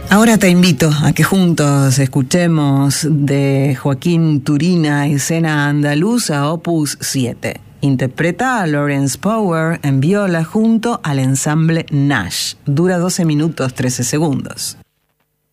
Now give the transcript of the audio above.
Ahora te invito a que juntos escuchemos de Joaquín Turina, Escena Andaluza, Opus 7. Interpreta a Lawrence Power en viola junto al ensamble Nash. Dura 12 minutos 13 segundos.